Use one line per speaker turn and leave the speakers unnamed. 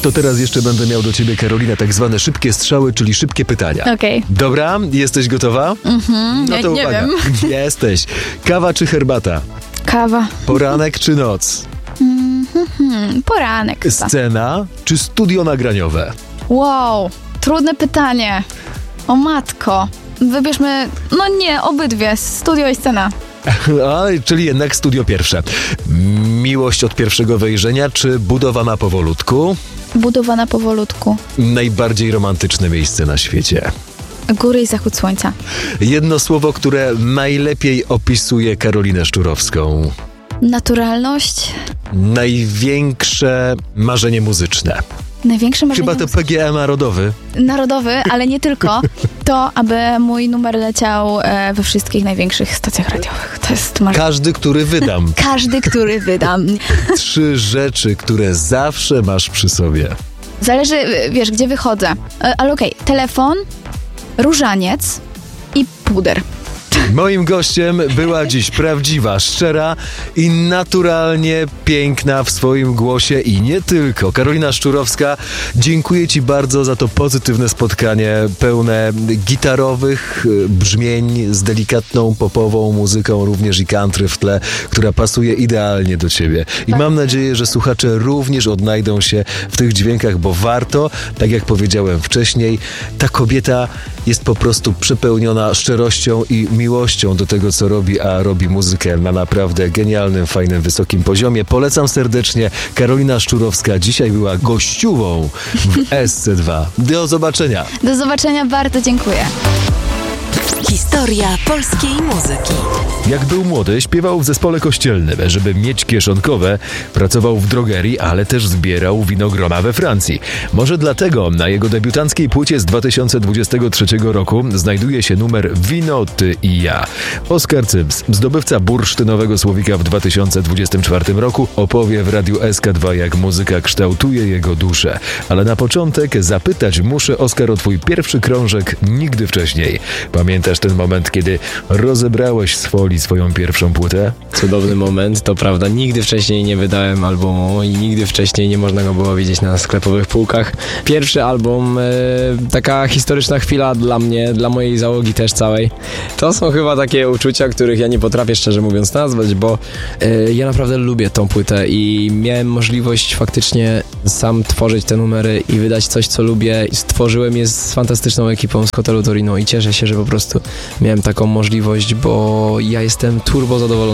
To teraz jeszcze będę miał do ciebie, Karolina, tak zwane szybkie strzały, czyli szybkie pytania.
Okej.
Dobra, jesteś gotowa? No to
nie
uwaga.
wiem.
Jesteś. Kawa czy herbata?
Kawa.
Poranek czy noc?
Poranek chyba.
Scena czy studio nagraniowe?
Wow, trudne pytanie. O matko. Wybierzmy, obydwie, studio i scena.
Czyli jednak studio pierwsze. Miłość od pierwszego wejrzenia czy budowana powolutku?
Budowana powolutku.
Najbardziej romantyczne miejsce na świecie.
Góry i zachód słońca.
Jedno słowo, które najlepiej opisuje Karolinę Szczurowską.
Naturalność.
Największe marzenie muzyczne.
Największe marzenie
Chyba to PGE
narodowy, ale nie tylko. To, aby mój numer leciał we wszystkich największych stacjach radiowych. To jest marzenie.
Każdy, który wydam.
Każdy, który wydam.
3 rzeczy, które zawsze masz przy sobie.
Zależy, wiesz, gdzie wychodzę. Ale okej, telefon, różaniec i puder.
Moim gościem była dziś prawdziwa, szczera i naturalnie piękna w swoim głosie i nie tylko. Karolina Szczurowska, dziękuję ci bardzo za to pozytywne spotkanie, pełne gitarowych brzmień z delikatną popową muzyką, również i country w tle, która pasuje idealnie do ciebie. I mam nadzieję, że słuchacze również odnajdą się w tych dźwiękach, bo warto, tak jak powiedziałem wcześniej, ta kobieta jest po prostu przepełniona szczerością i miłością do tego, co robi, a robi muzykę na naprawdę genialnym, fajnym, wysokim poziomie. Polecam serdecznie. Karolina Szczurowska dzisiaj była gościową w SC2. Do zobaczenia.
Do zobaczenia, bardzo dziękuję.
Historia polskiej muzyki.
Jak był młody, śpiewał w zespole kościelnym. Żeby mieć kieszonkowe, pracował w drogerii, ale też zbierał winogrona we Francji. Może dlatego na jego debiutanckiej płycie z 2023 roku znajduje się numer Wino, ty i ja. Oskar Cyms, zdobywca bursztynowego słowika w 2024 roku, opowie w Radiu SK2, jak muzyka kształtuje jego duszę. Ale na początek zapytać muszę, Oskar, o twój pierwszy krążek nigdy wcześniej. Pamiętasz ten moment, kiedy rozebrałeś z folii swoją pierwszą płytę?
Cudowny moment, to prawda. Nigdy wcześniej nie wydałem albumu i nigdy wcześniej nie można go było widzieć na sklepowych półkach. Pierwszy album, taka historyczna chwila dla mnie, dla mojej załogi też całej. To są chyba takie uczucia, których ja nie potrafię szczerze mówiąc nazwać, bo ja naprawdę lubię tą płytę i miałem możliwość faktycznie sam tworzyć te numery i wydać coś, co lubię. Stworzyłem je z fantastyczną ekipą z hotelu Torino i cieszę się, że po prostu miałem taką możliwość, bo ja jestem turbo zadowolony